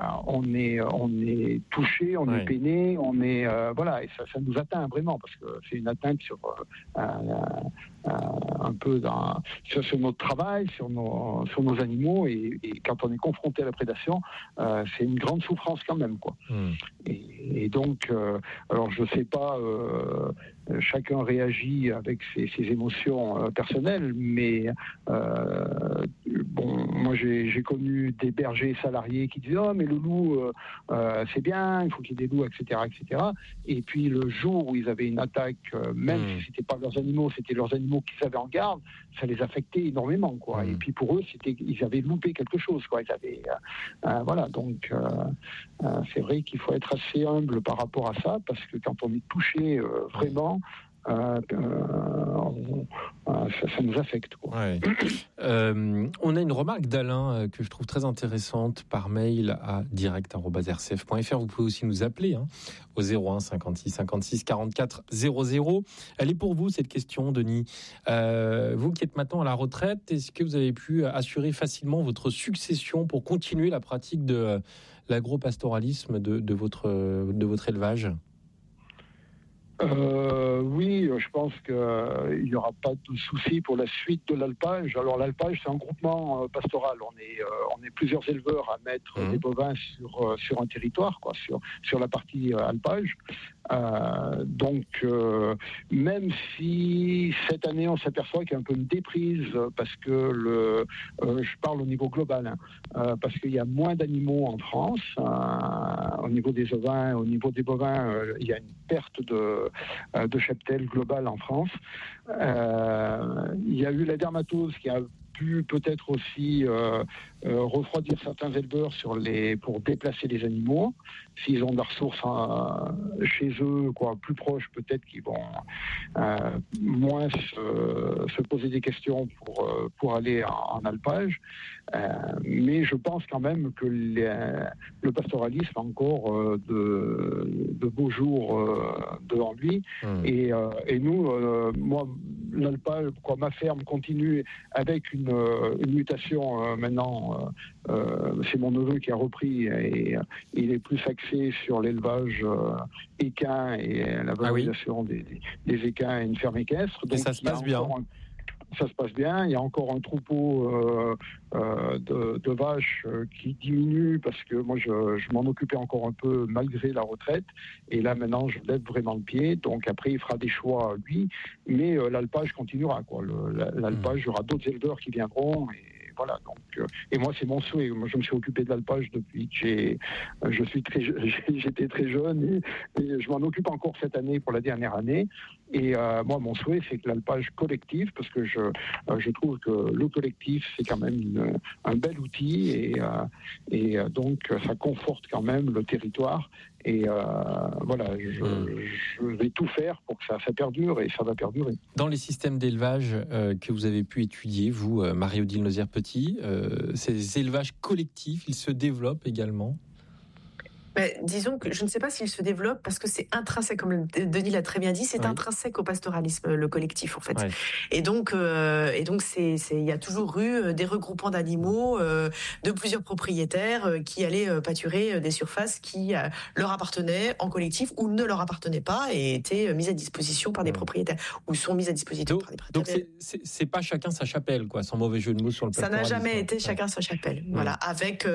est touché, on est peiné, on est voilà, et ça nous atteint vraiment parce que c'est une atteinte sur un peu sur notre travail, sur nos animaux, et quand on est confronté à la prédation, c'est une grande souffrance quand même, quoi. Et donc, alors je sais pas, chacun réagit avec ses émotions personnelles, mais bon, moi j'ai connu des bergers salariés qui disaient mais le loup c'est bien, il faut qu'il y ait des loups, etc., etc. Et puis le jour où ils avaient une attaque, même si c'était pas leurs animaux, c'était leurs animaux qu'ils avaient en garde, ça les affectait énormément, quoi. Et puis pour eux, ils avaient loupé quelque chose, quoi. Ils avaient voilà, donc c'est vrai qu'il faut être assez humble par rapport à ça, parce que quand on est touché vraiment, ça nous affecte, quoi. Ouais. On a une remarque d'Alain que je trouve très intéressante par mail à direct@rcf.fr. Vous pouvez aussi nous appeler au 01 56 56 44 00. Elle est pour vous, cette question, Denis. Vous qui êtes maintenant à la retraite, est-ce que vous avez pu assurer facilement votre succession pour continuer la pratique de l'agropastoralisme de votre élevage ? Oui, je pense qu'il n'y aura pas de souci pour la suite de l'alpage. Alors l'alpage, c'est un groupement pastoral. On est plusieurs éleveurs à mettre des bovins sur un territoire, quoi, sur la partie alpage. Donc, même si cette année on s'aperçoit qu'il y a un peu une déprise, parce que je parle au niveau global, parce qu'il y a moins d'animaux en France, au niveau des ovins, au niveau des bovins, il y a une perte de cheptel globale en France. Il y a eu la dermatose qui a pu peut-être aussi refroidir certains éleveurs pour déplacer les animaux. S'ils ont de la ressource chez eux, quoi, plus proche, peut-être qu'ils vont moins se poser des questions pour aller en alpage. Mais je pense quand même que le pastoralisme a encore de beaux jours devant lui. Et nous, moi, l'alpage, quoi, ma ferme continue avec une mutation maintenant. C'est mon neveu qui a repris, et il est plus axé sur l'élevage équin et la valorisation des équins et une ferme équestre. Donc ça se passe bien. Ça se passe bien. Il y a encore un troupeau de vaches qui diminue, parce que moi je m'en occupais encore un peu malgré la retraite, et là maintenant je lève vraiment le pied. Donc après il fera des choix lui, mais l'alpage continuera, quoi. L'alpage, il y aura d'autres éleveurs qui viendront, et voilà. Donc et moi c'est mon souhait. Moi je me suis occupé de l'alpage depuis que j'étais très jeune, et je m'en occupe encore cette année pour la dernière année. Et moi, mon souhait, c'est que l'alpage collectif, parce que je trouve que le collectif, c'est quand même un bel outil, et donc ça conforte quand même le territoire. Et voilà, je vais tout faire pour que ça perdure, et ça va perdurer. Dans les systèmes d'élevage que vous avez pu étudier, vous, Marie-Odile Nozière-Petit, ces élevages collectifs, ils se développent également ? Disons que je ne sais pas s'il se développe, parce que c'est intrinsèque, comme Denis l'a très bien dit, c'est intrinsèque au pastoralisme, le collectif, en fait. Ouais. Et donc il y a toujours eu des regroupements d'animaux de plusieurs propriétaires qui allaient pâturer des surfaces qui leur appartenaient en collectif ou ne leur appartenaient pas, et étaient mises à disposition par des propriétaires, ou sont mises à disposition par des propriétaires. Donc c'est pas chacun sa chapelle, quoi, sans mauvais jeu de mots sur le pastoralisme. Ça n'a jamais été chacun sa chapelle. Voilà, avec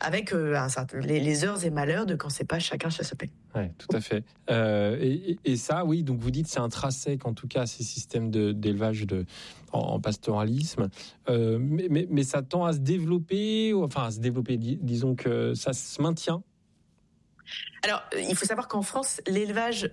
les heures et malheurs de quand c'est pas chacun sa chapelle. Ouais, tout à fait. Et ça, oui, donc vous dites c'est intrinsèque, en tout cas, ces systèmes d'élevage en pastoralisme, mais ça tend à se développer, disons que ça se maintient. Alors, il faut savoir qu'en France, l'élevage,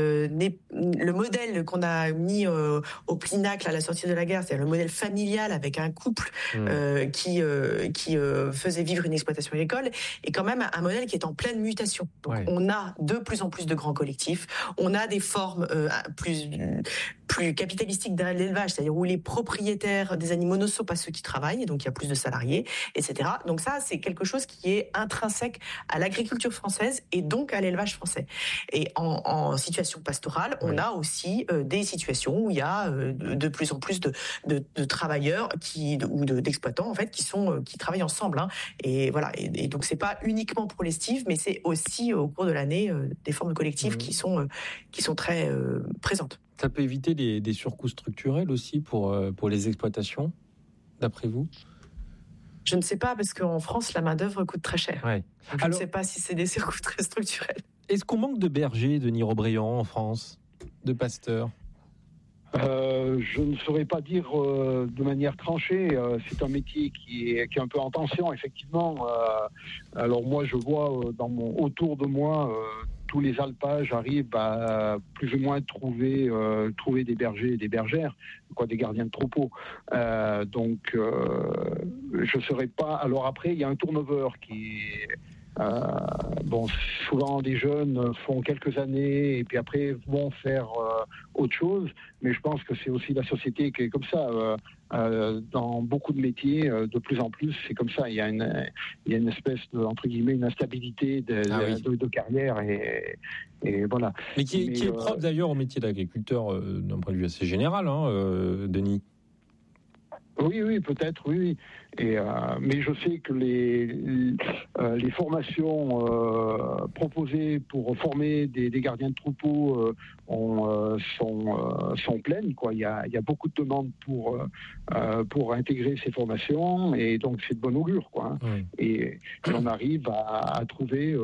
le modèle qu'on a mis au pinacle à la sortie de la guerre, c'est-à-dire le modèle familial avec un couple qui faisait vivre une exploitation agricole, est quand même un modèle qui est en pleine mutation. Donc, on a de plus en plus de grands collectifs, on a des formes plus capitalistique de l'élevage, c'est-à-dire où les propriétaires des animaux ne sont pas ceux qui travaillent, et donc il y a plus de salariés, etc. Donc ça, c'est quelque chose qui est intrinsèque à l'agriculture française et donc à l'élevage français. Et en situation pastorale, on a aussi des situations où il y a de plus en plus de travailleurs ou d'exploitants en fait qui travaillent ensemble. Hein. Et voilà. Et donc c'est pas uniquement pour l'estive, mais c'est aussi au cours de l'année des formes collectives qui sont très présentes. Ça peut éviter des surcoûts structurels aussi pour les exploitations, d'après vous ? Je ne sais pas, parce qu'en France, la main-d'œuvre coûte très cher. Ouais. Je ne sais pas si c'est des surcoûts très structurels. Est-ce qu'on manque de bergers, Denis Robreillant, en France, de pasteurs ? Je ne saurais pas dire de manière tranchée. C'est un métier qui est un peu en tension, effectivement. Alors moi, je vois autour de moi, tous les alpages arrivent à plus ou moins trouver des bergers et des bergères, des gardiens de troupeaux. Donc, je ne saurais pas. Alors après, il y a un turnover qui est... souvent des jeunes font quelques années et puis après vont faire autre chose, mais je pense que c'est aussi la société qui est comme ça. Dans beaucoup de métiers, de plus en plus, c'est comme ça. Il y a une espèce de, entre guillemets, une instabilité de carrière et voilà. Mais qui est propre d'ailleurs au métier d'agriculteur d'un point de vue assez général, Denis. Oui, peut-être, oui. Mais je sais que les formations proposées pour former des gardiens de troupeaux sont pleines. Il y a beaucoup de demandes pour intégrer ces formations, et donc c'est de bon augure. Et on arrive à trouver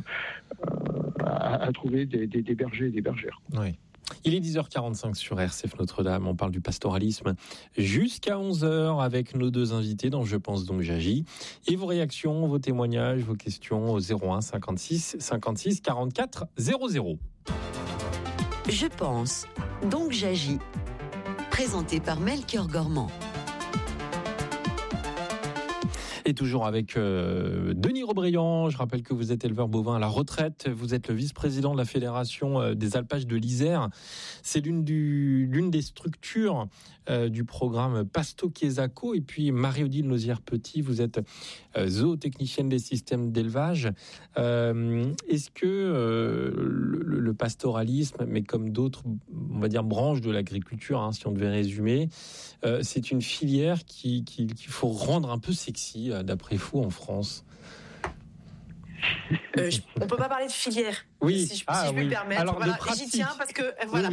des bergers et des bergères. Oui. Il est 10h45 sur RCF Notre-Dame. On parle du pastoralisme jusqu'à 11h avec nos deux invités dans Je pense donc j'agis. Et vos réactions, vos témoignages, vos questions au 01 56 56 44 00. Je pense donc j'agis. Présenté par Melchior Gormand. Et toujours avec Denis Robreillant. Je rappelle que vous êtes éleveur bovin à la retraite. Vous êtes le vice-président de la Fédération des alpages de l'Isère. C'est l'une des structures du programme Pasto Quesaco. Et puis Marie-Odile Nozière-Petit, vous êtes zootechnicienne des systèmes d'élevage. Est-ce que le pastoralisme, mais comme d'autres, on va dire, branches de l'agriculture, si on devait résumer, c'est une filière qu'il faut rendre un peu sexy, d'après vous, en France? On peut pas parler de filière, si je puis me permettre. Alors, j'y tiens parce que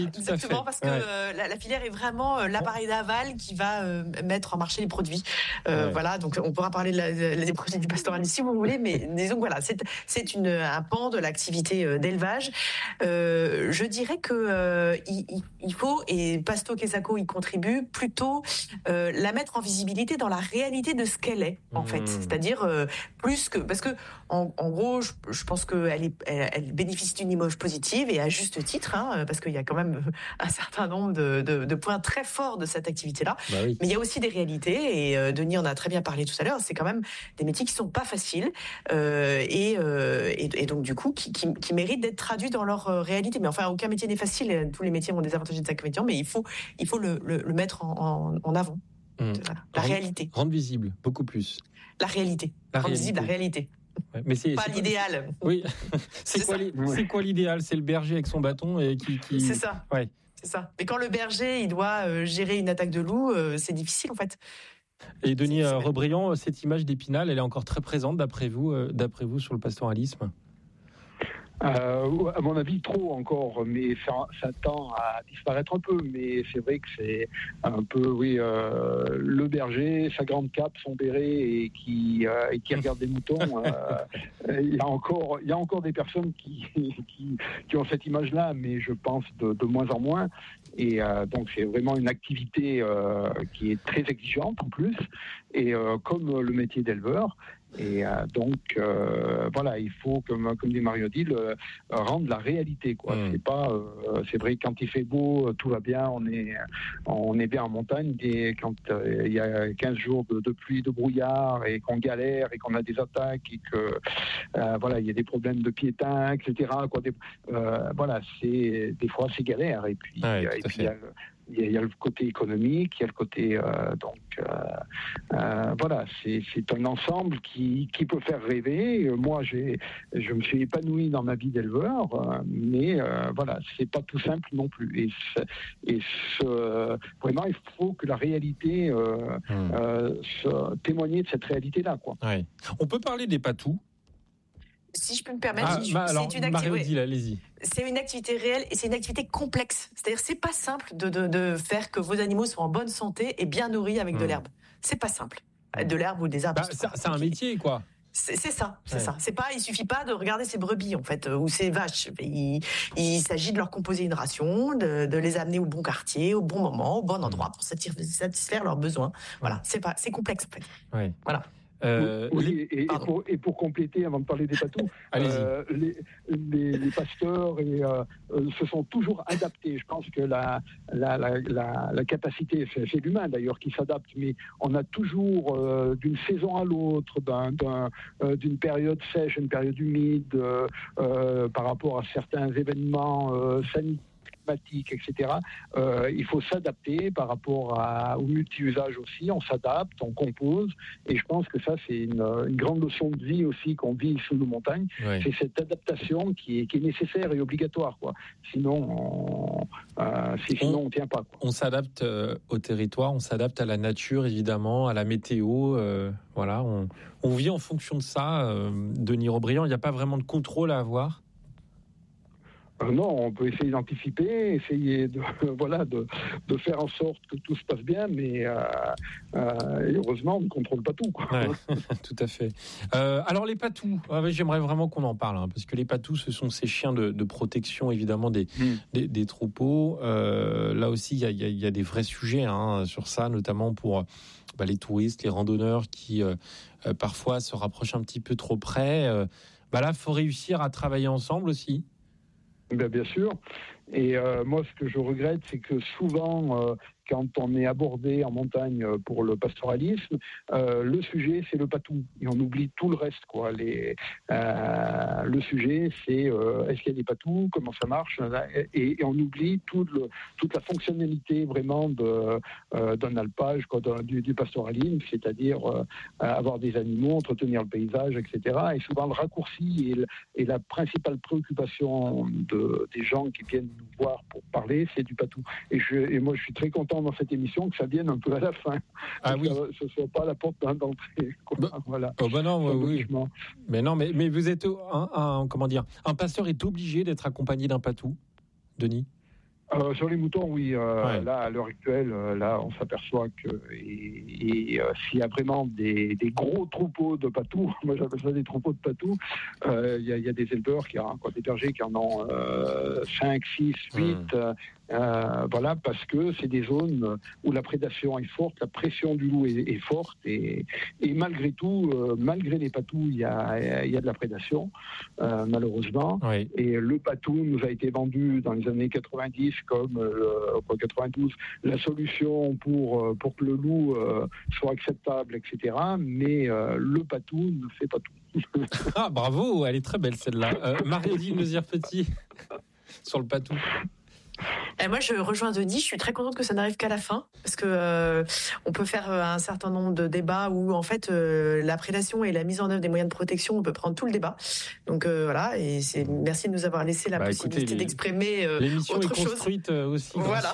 la filière est vraiment l'appareil d'aval qui va mettre en marché les produits. Donc on pourra parler des produits du pastoralisme si vous voulez, mais disons que c'est un pan de l'activité d'élevage. Je dirais que il faut, et Pasto Quesaco y contribue, plutôt la mettre en visibilité dans la réalité de ce qu'elle est, en fait. C'est-à-dire plus que... Parce que, en gros, je pense qu'elle elle bénéficie d'une image positive, et à juste titre, parce qu'il y a quand même un certain nombre de points très forts de cette activité-là. Mais il y a aussi des réalités, et Denis en a très bien parlé tout à l'heure, c'est quand même des métiers qui ne sont pas faciles, et donc du coup, qui méritent d'être traduits dans leur réalité. Mais enfin, aucun métier n'est facile, tous les métiers ont des avantages et des inconvénients, mais il faut le mettre en avant. La réalité. Rendre visible, beaucoup plus. La réalité. Rendre visible la réalité. Ouais, mais c'est pas l'idéal. Oui. C'est quoi l'idéal? C'est le berger avec son bâton et qui... C'est ça. Ouais. C'est ça. Mais quand le berger, il doit gérer une attaque de loup, c'est difficile en fait. Et Denis Robreillant, cette image d'Épinal, elle est encore très présente d'après vous sur le pastoralisme? À mon avis, trop encore, mais ça tend à disparaître un peu. Mais c'est vrai que c'est un peu, le berger, sa grande cape, son béret, et qui regarde des moutons. Il y a encore des personnes qui ont cette image-là, mais je pense de moins en moins. Et donc c'est vraiment une activité qui est très exigeante en plus, et comme le métier d'éleveur. Et donc il faut, comme dit Marie-Odile, rendre la réalité, quoi. C'est pas c'est vrai que quand il fait beau, tout va bien, on est bien en montagne, et quand il y a 15 jours de pluie, de brouillard, et qu'on galère et qu'on a des attaques, et que il y a des problèmes de piétins, etc., quoi. Des fois c'est galère, et puis il y a Il y a le côté économique, il y a le côté voilà, c'est un ensemble qui peut faire rêver. Moi, je me suis épanoui dans ma vie d'éleveur, mais voilà, c'est pas tout simple non plus. Vraiment, il faut que la réalité témoigner de cette réalité-là, quoi. Ouais. On peut parler des patous. Si je peux me permettre, allez-y. C'est une activité réelle et c'est une activité complexe. C'est-à-dire, c'est pas simple de faire que vos animaux soient en bonne santé et bien nourris avec de l'herbe. C'est pas simple. De l'herbe ou des arbres. C'est un métier, quoi. C'est ça. Il suffit pas de regarder ses brebis, en fait, ou ses vaches. Il s'agit de leur composer une ration, de les amener au bon quartier, au bon moment, au bon endroit pour satisfaire leurs besoins. Voilà. C'est complexe, en fait. Ouais. Voilà. Et pour compléter, avant de parler des patous, les pasteurs se sont toujours adaptés. Je pense que la capacité, c'est l'humain d'ailleurs qui s'adapte, mais on a toujours, d'une saison à l'autre, d'une période sèche, une période humide, par rapport à certains événements sanitaires, etc. Il faut s'adapter par rapport au multi-usage aussi. On s'adapte, on compose, et je pense que ça, c'est une grande leçon de vie aussi qu'on vit sous nos montagnes. Oui. C'est cette adaptation qui est nécessaire et obligatoire, quoi. Sinon, on tient pas, quoi. On s'adapte au territoire, on s'adapte à la nature, évidemment, à la météo. Voilà, on vit en fonction de ça. Denis Robriand, il n'y a pas vraiment de contrôle à avoir. Non, on peut essayer d'anticiper, essayer de faire en sorte que tout se passe bien, mais heureusement, on ne contrôle pas tout, quoi. Ouais, tout à fait. Alors les patous, j'aimerais vraiment qu'on en parle, parce que les patous, ce sont ces chiens de protection, évidemment, des troupeaux. Là aussi, il y a des vrais sujets sur ça, notamment pour les touristes, les randonneurs qui parfois se rapprochent un petit peu trop près. Là, il faut réussir à travailler ensemble aussi. Bien sûr. Et moi, ce que je regrette, c'est que souvent, quand on est abordé en montagne pour le pastoralisme, le sujet, c'est le patou. Et on oublie tout le reste, quoi. Le sujet, c'est est-ce qu'il y a des patous, comment ça marche, et on oublie toute la fonctionnalité vraiment d'un alpage, quoi, du pastoralisme, c'est-à-dire avoir des animaux, entretenir le paysage, etc. Et souvent, le raccourci et la principale préoccupation des gens qui viennent nous voir pour parler, c'est du patou. Et moi, je suis très content dans cette émission que ça vienne un peu à la fin. Ah oui. Que ce ne soit pas la porte d'entrée. Voilà. Non, oui. Mais vous êtes un pasteur est obligé d'être accompagné d'un patou, Denis? Sur les moutons, oui. Là, à l'heure actuelle, on s'aperçoit que s'il y a vraiment des gros troupeaux de patous, moi j'appelle ça des troupeaux de patous, il y a des éleveurs des bergers qui en ont 5, 6, 8. Voilà, parce que c'est des zones où la prédation est forte, la pression du loup est forte, et malgré tout, malgré les patous, il y a de la prédation, malheureusement. Oui. Et le patou nous a été vendu dans les années 90 comme 92, la solution pour que le loup soit acceptable, etc. Mais le patou ne fait pas tout. Ah, bravo, elle est très belle celle-là. Marie-Odile Mezire-Petit, sur le patou. Moi, je rejoins Denis. Je suis très contente que ça n'arrive qu'à la fin, parce que on peut faire un certain nombre de débats où, en fait, la prédation et la mise en œuvre des moyens de protection, on peut prendre tout le débat. Donc voilà, et merci de nous avoir laissé la possibilité d'exprimer l'émission autre est construite chose. Aussi. Voilà.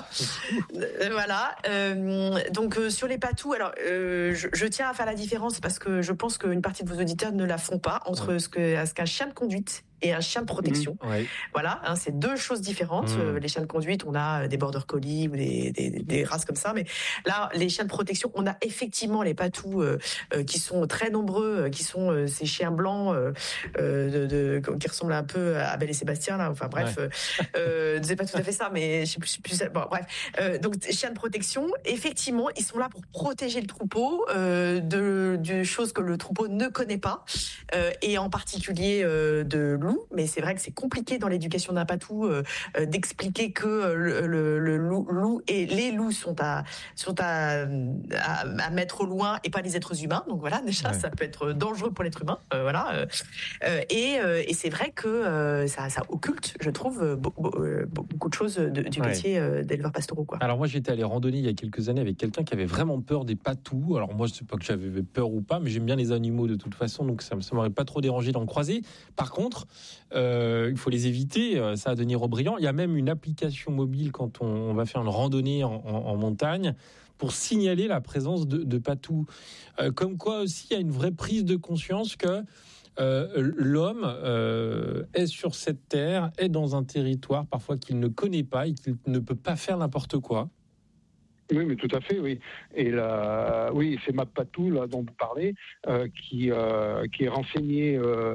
Donc sur les patous, alors je tiens à faire la différence parce que je pense qu'une partie de vos auditeurs ne la font pas entre ce qu'un chien de conduite et un chien de protection. Voilà, c'est deux choses différentes. Les chiens de conduite, on a des border collies ou des races comme ça, mais là, les chiens de protection, on a effectivement les patous qui sont très nombreux, qui sont ces chiens blancs qui ressemblent un peu à Belle et Sébastien, là. Enfin bref, c'est pas tout à fait ça, mais je sais plus. Bon, bref, donc chiens de protection, effectivement, ils sont là pour protéger le troupeau de choses que le troupeau ne connaît pas, et en particulier de loup, mais c'est vrai que c'est compliqué dans l'éducation d'un patou d'expliquer que le loup et les loups sont à mettre au loin et pas les êtres humains. Donc voilà, déjà ça peut être dangereux pour l'être humain. Et c'est vrai que ça occulte, je trouve, beaucoup de choses du métier d'éleveur pastoraux, quoi. Alors moi j'étais allé randonner il y a quelques années avec quelqu'un qui avait vraiment peur des patous. Alors moi je sais pas que j'avais peur ou pas, mais j'aime bien les animaux de toute façon, donc ça m'aurait pas trop dérangé d'en croiser. Par contre, il faut les éviter. Ça a Denis Robriand. Il y a même une application mobile quand on va faire une randonnée en montagne pour signaler la présence de patous. Comme quoi aussi il y a une vraie prise de conscience que l'homme est sur cette terre, est dans un territoire parfois qu'il ne connaît pas et qu'il ne peut pas faire n'importe quoi. Oui, mais tout à fait, oui. Et oui, c'est MapPatou là dont vous parlez, qui est renseigné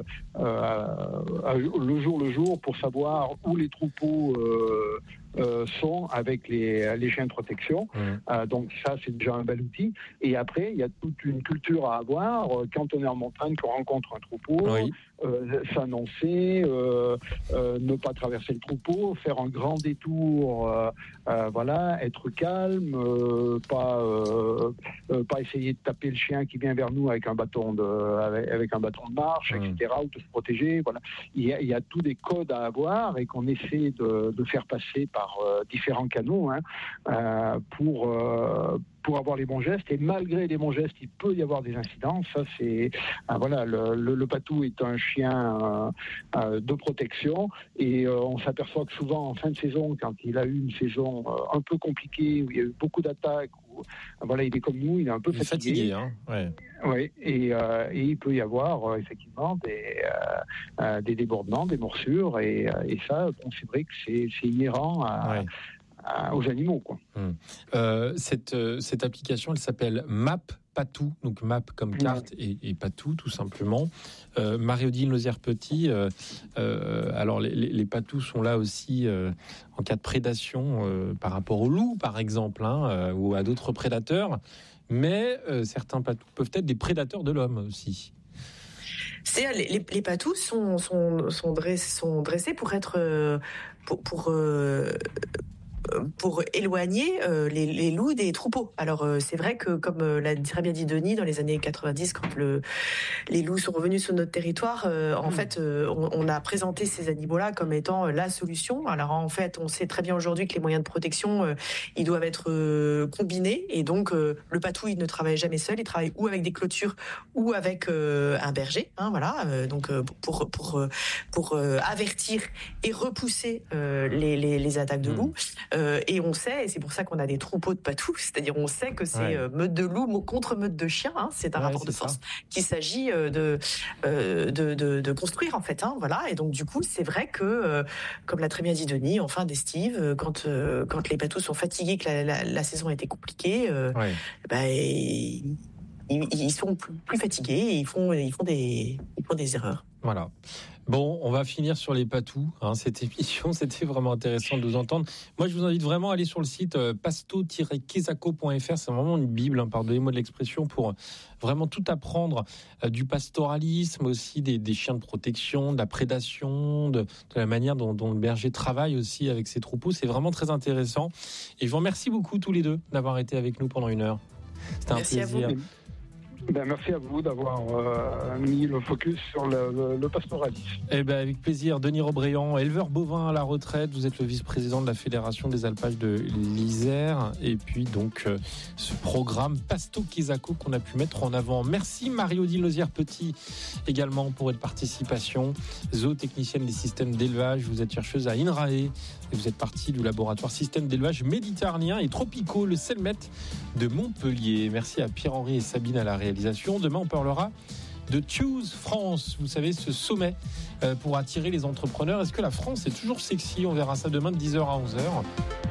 le jour pour savoir où les troupeaux sont avec les chiens de protection. Donc ça, c'est déjà un bel outil. Et après, il y a toute une culture à avoir. Quand on est en montagne, qu'on rencontre un troupeau, s'annoncer, ne pas traverser le troupeau, faire un grand détour, être calme, pas essayer de taper le chien qui vient vers nous avec un bâton de marche, etc., ou de se protéger. Voilà. Il y a tous des codes à avoir et qu'on essaie de faire passer par différents canaux pour avoir les bons gestes. Et malgré les bons gestes, il peut y avoir des incidents. Ça, c'est le patou est un chien de protection, et on s'aperçoit que souvent en fin de saison, quand il a eu une saison un peu compliquée, où il y a eu beaucoup d'attaques, il est comme nous, il est un peu fatigué. Oui, et il peut y avoir effectivement des débordements, des morsures, et ça, c'est vrai que c'est inhérent aux animaux, quoi. Cette application, elle s'appelle MapPatou, donc map comme carte et patou tout simplement. Marie-Odile Lozère-Petit, alors les patous sont là aussi en cas de prédation par rapport aux loups par exemple, ou à d'autres prédateurs, mais certains patous peuvent être des prédateurs de l'homme aussi. Les patous sont dressés pour être pour éloigner les loups des troupeaux. Alors c'est vrai que, comme l'a très bien dit Denis, dans les années 90, quand les loups sont revenus sur notre territoire, en fait, on a présenté ces animaux-là comme étant la solution. Alors en fait, on sait très bien aujourd'hui que les moyens de protection, ils doivent être combinés, et donc le patou, il ne travaille jamais seul, il travaille ou avec des clôtures ou avec un berger, donc pour avertir et repousser les attaques de loups. Et on sait, et c'est pour ça qu'on a des troupeaux de patous, c'est-à-dire on sait que c'est meute de loups contre meute de chiens, c'est un rapport de force qu'il s'agit de construire, en fait, et donc du coup c'est vrai que, comme l'a très bien dit Denis, en fin d'estive, quand les patous sont fatigués, que la saison a été compliquée, ils sont plus fatigués et ils font des erreurs. Voilà. Bon, on va finir sur les patous. Cette émission, c'était vraiment intéressant de vous entendre. Moi, je vous invite vraiment à aller sur le site pasto-quesaco.fr. C'est vraiment une bible, pardonnez-moi de l'expression, pour vraiment tout apprendre du pastoralisme, aussi des chiens de protection, de la prédation, de la manière dont le berger travaille aussi avec ses troupeaux. C'est vraiment très intéressant. Et je vous remercie beaucoup tous les deux d'avoir été avec nous pendant 1 heure. C'était un plaisir. Merci à vous d'avoir mis le focus sur le pastoralisme. Avec plaisir. Denis Robriand, éleveur bovin à la retraite. Vous êtes le vice-président de la Fédération des alpages de l'Isère. Et puis donc ce programme Pasto Quesaco qu'on a pu mettre en avant. Merci Marie-Odile Lozère-Petit également pour votre participation. Zootechnicienne des systèmes d'élevage. Vous êtes chercheuse à INRAE et vous êtes partie du laboratoire système d'élevage méditerranéen et tropicaux, le CELMET de Montpellier. Merci à Pierre-Henri et Sabine à la réalisation. Demain, on parlera de Choose France. Vous savez, ce sommet pour attirer les entrepreneurs. Est-ce que la France est toujours sexy ? On verra ça demain de 10h à 11h.